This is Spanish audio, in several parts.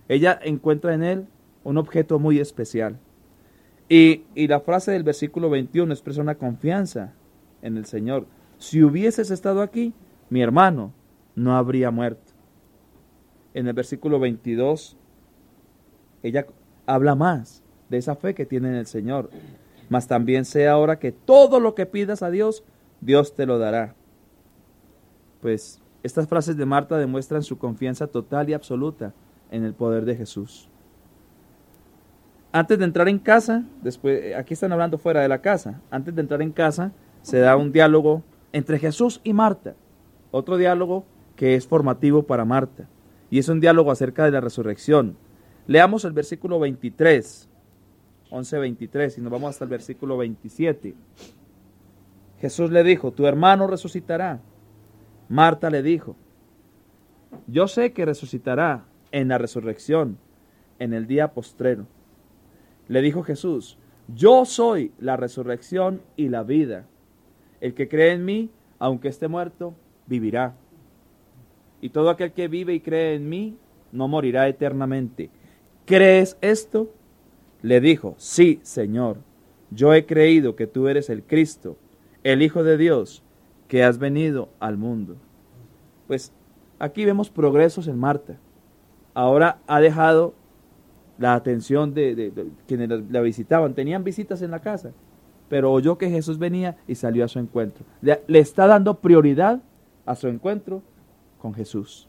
Ella encuentra en él un objeto muy especial. Y la frase del versículo 21 expresa una confianza en el Señor. Si hubieses estado aquí, mi hermano no habría muerto. En el versículo 22, ella habla más de esa fe que tiene en el Señor. Mas también sé ahora que todo lo que pidas a Dios, Dios te lo dará. Pues estas frases de Marta demuestran su confianza total y absoluta en el poder de Jesús. Antes de entrar en casa, después, aquí están hablando fuera de la casa, antes de entrar en casa se da un diálogo entre Jesús y Marta, otro diálogo que es formativo para Marta, y es un diálogo acerca de la resurrección. Leamos el versículo 23, 11:23, y nos vamos hasta el versículo 27. Jesús le dijo, tu hermano resucitará. Marta le dijo, yo sé que resucitará en la resurrección, en el día postrero. Le dijo Jesús, yo soy la resurrección y la vida. El que cree en mí, aunque esté muerto, vivirá. Y todo aquel que vive y cree en mí, no morirá eternamente. ¿Crees esto? Le dijo, sí, Señor, yo he creído que tú eres el Cristo, el Hijo de Dios, que has venido al mundo. Pues aquí vemos progresos en Marta. Ahora ha dejado la atención de quienes la visitaban. Tenían visitas en la casa, pero oyó que Jesús venía y salió a su encuentro. Le está dando prioridad a su encuentro con Jesús.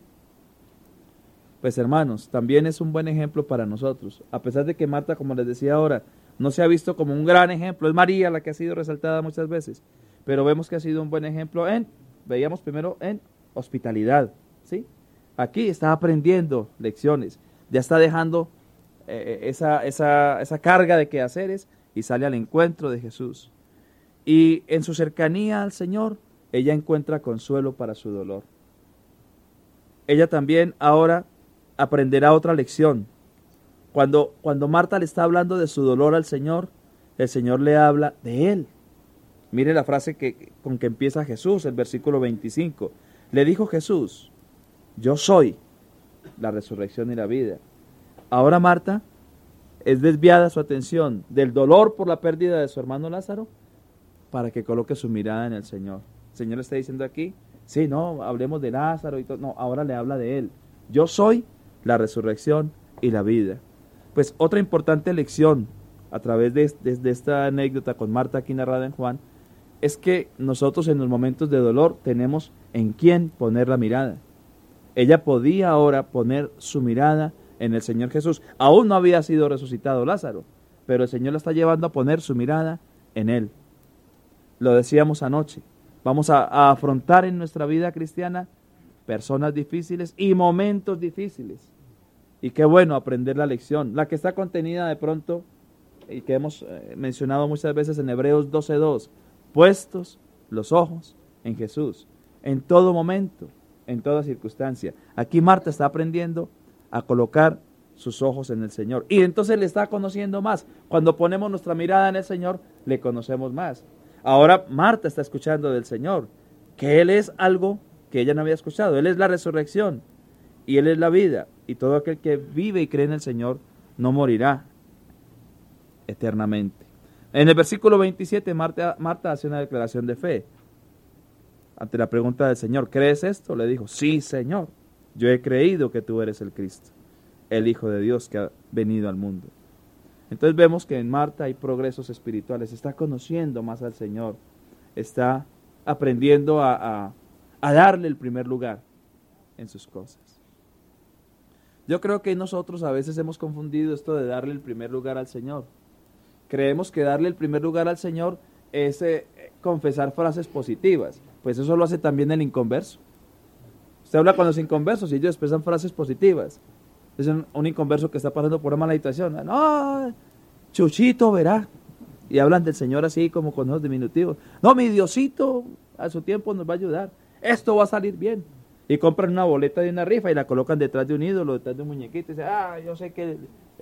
Pues hermanos, también es un buen ejemplo para nosotros. A pesar de que Marta, como les decía ahora, no se ha visto como un gran ejemplo, es María la que ha sido resaltada muchas veces, pero vemos que ha sido un buen ejemplo veíamos primero en hospitalidad, ¿sí? Aquí está aprendiendo lecciones, ya está dejando esa carga de quehaceres y sale al encuentro de Jesús. Y en su cercanía al Señor, ella encuentra consuelo para su dolor. Ella también ahora aprenderá otra lección. Cuando Marta le está hablando de su dolor al Señor, el Señor le habla de Él. Mire la frase con que empieza Jesús, el versículo 25. Le dijo Jesús, yo soy la resurrección y la vida. Ahora Marta es desviada su atención del dolor por la pérdida de su hermano Lázaro para que coloque su mirada en el Señor. El Señor le está diciendo aquí, sí, no, hablemos de Lázaro y todo. No, ahora le habla de Él. Yo soy la resurrección y la vida. Pues otra importante lección a través de esta anécdota con Marta aquí narrada en Juan es que nosotros en los momentos de dolor tenemos en quién poner la mirada. Ella podía ahora poner su mirada en el Señor Jesús. Aún no había sido resucitado Lázaro, pero el Señor la está llevando a poner su mirada en Él. Lo decíamos anoche, vamos a afrontar en nuestra vida cristiana personas difíciles y momentos difíciles. Y qué bueno aprender la lección, la que está contenida de pronto y que hemos mencionado muchas veces en Hebreos 12:2, puestos los ojos en Jesús, en todo momento, en toda circunstancia. Aquí Marta está aprendiendo a colocar sus ojos en el Señor y entonces le está conociendo más. Cuando ponemos nuestra mirada en el Señor, le conocemos más. Ahora Marta está escuchando del Señor, que Él es algo que ella no había escuchado. Él es la resurrección y Él es la vida. Y todo aquel que vive y cree en el Señor no morirá eternamente. En el versículo 27, Marta hace una declaración de fe. Ante la pregunta del Señor, ¿crees esto? Le dijo, sí, Señor, yo he creído que tú eres el Cristo, el Hijo de Dios que ha venido al mundo. Entonces vemos que en Marta hay progresos espirituales, está conociendo más al Señor, está aprendiendo a darle el primer lugar en sus cosas. Yo creo que nosotros a veces hemos confundido esto de darle el primer lugar al Señor. Creemos que darle el primer lugar al Señor es confesar frases positivas. Pues eso lo hace también el inconverso. Usted habla con los inconversos y ellos expresan frases positivas. Es un inconverso que está pasando por una mala situación. No, Chuchito verá. Y hablan del Señor así como con los diminutivos. No, mi Diosito a su tiempo nos va a ayudar. Esto va a salir bien. Y compran una boleta de una rifa y la colocan detrás de un ídolo, detrás de un muñequito. Y dicen, yo sé que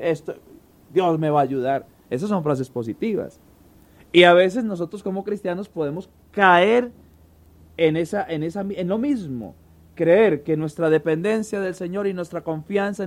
Dios me va a ayudar. Esas son frases positivas. Y a veces nosotros como cristianos podemos caer en lo mismo. Creer que nuestra dependencia del Señor y nuestra confianza